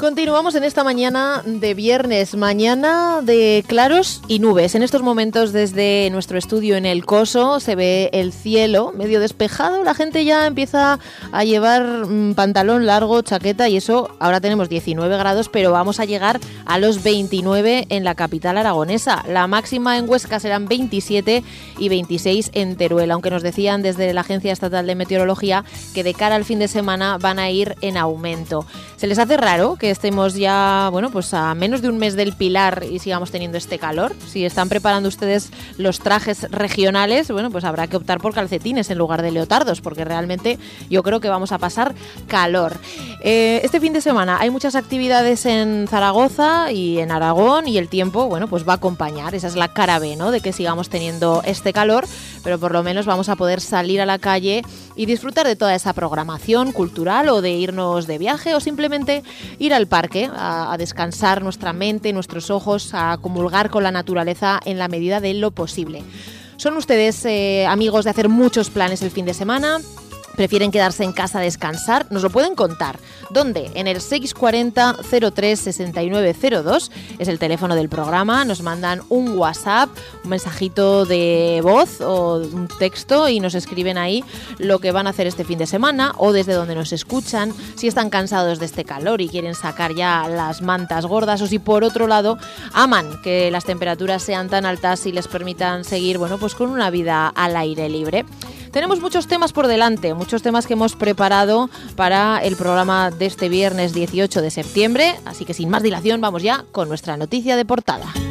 Continuamos en esta mañana de viernes, mañana de claros y nubes. En estos momentos desde nuestro estudio en El Coso se ve el cielo medio despejado, la gente ya empieza a llevar pantalón largo, chaqueta y eso. Ahora tenemos 19 grados, pero vamos a llegar a los 29 en la capital aragonesa. La máxima en Huesca serán 27 y 26 en Teruel, aunque nos decían desde la Agencia Estatal de Meteorología que de cara al fin de semana van a ir en aumento. ¿Se les hace raro que estemos ya, bueno, pues a menos de un mes del Pilar y sigamos teniendo este calor? Si están preparando ustedes los trajes regionales, bueno, pues habrá que optar por calcetines en lugar de leotardos, porque realmente yo creo que vamos a pasar calor. Este fin de semana hay muchas actividades en Zaragoza y en Aragón y el tiempo, bueno, pues va a acompañar. Esa es la cara B, ¿no?, de que sigamos teniendo este calor, pero por lo menos vamos a poder salir a la calle y disfrutar de toda esa programación cultural o de irnos de viaje o simplemente ir al parque a descansar nuestra mente, nuestros ojos, a comulgar con la naturaleza en la medida de lo posible. ¿Son ustedes amigos de hacer muchos planes el fin de semana? ¿Prefieren quedarse en casa a descansar? Nos lo pueden contar. ¿Dónde? En el 640 03 6902 es el teléfono del programa. Nos mandan un WhatsApp, un mensajito de voz o un texto y nos escriben ahí lo que van a hacer este fin de semana o desde donde nos escuchan, si están cansados de este calor y quieren sacar ya las mantas gordas o si por otro lado aman que las temperaturas sean tan altas y les permitan seguir, bueno, pues con una vida al aire libre. Tenemos muchos temas por delante, muchos temas que hemos preparado para el programa de este viernes 18 de septiembre, así que sin más dilación vamos ya con nuestra noticia de portada.